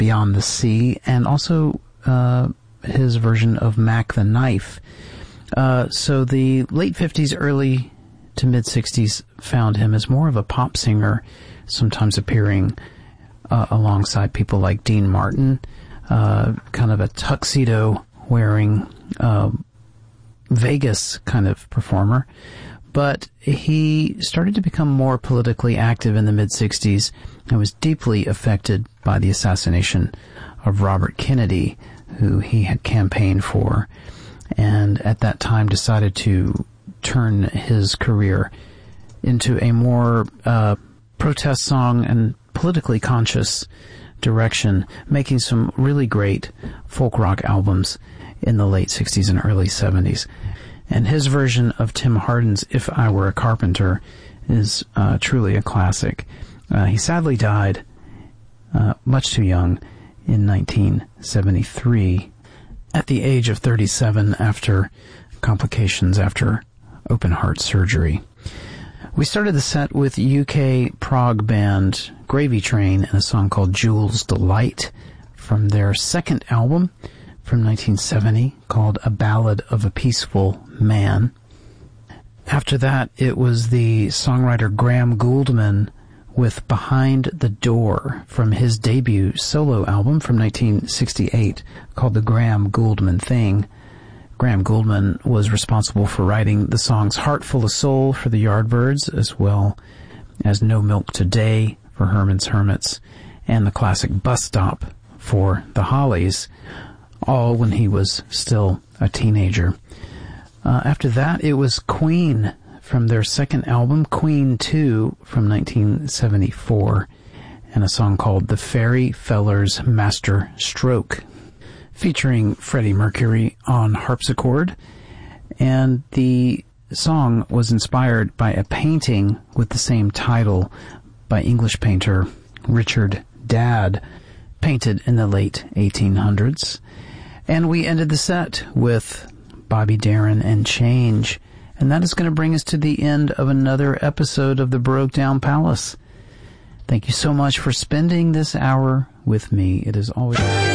Beyond the Sea, and also his version of Mac the Knife. So the late 50s, early to mid-60s found him as more of a pop singer, sometimes appearing alongside people like Dean Martin, kind of a tuxedo-wearing Vegas kind of performer. But he started to become more politically active in the mid-60s and was deeply affected by the assassination of Robert Kennedy, who he had campaigned for, and at that time decided to turn his career into a more protest song and politically conscious direction, making some really great folk rock albums in the late 60s and early 70s. And his version of Tim Hardin's If I Were a Carpenter is truly a classic. He sadly died much too young in 1973 at the age of 37 after complications after open heart surgery. We started the set with UK prog band Gravy Train and a song called Jules Delight from their second album from 1970 called A Ballad of a Peaceful Man. After that, it was the songwriter Graham Gouldman with Behind the Door from his debut solo album from 1968 called The Graham Gouldman Thing. Graham Gouldman was responsible for writing the songs Heart Full of Soul for the Yardbirds, as well as No Milk Today for Herman's Hermits, and the classic Bus Stop for the Hollies, all when he was still a teenager. After that, it was Queen from their second album, Queen 2, from 1974, and a song called The Fairy Feller's Master Stroke, featuring Freddie Mercury on harpsichord. And the song was inspired by a painting with the same title by English painter Richard Dadd, painted in the late 1800s. And we ended the set with Bobby Darin and Change. And that is going to bring us to the end of another episode of the Baroque Down Palace. Thank you so much for spending this hour with me. It is always...